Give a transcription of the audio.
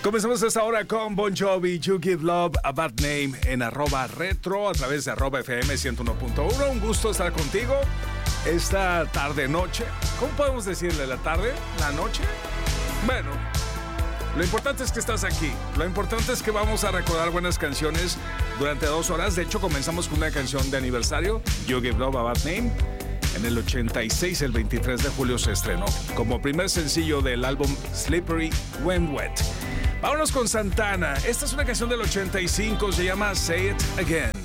Comenzamos esta hora con Bon Jovi, You Give Love a Bad Name en @retro a través de @FM 101.1. Un gusto estar contigo esta tarde-noche. ¿Cómo podemos decirle? ¿La tarde? ¿La noche? Bueno, lo importante es que estás aquí. Lo importante es que vamos a recordar buenas canciones durante 2 horas. De hecho, comenzamos con una canción de aniversario, You Give Love a Bad Name. En el 86, el 23 de julio se estrenó como primer sencillo del álbum Slippery When Wet. Vámonos con Santana. Esta es una canción del 85, se llama Say It Again.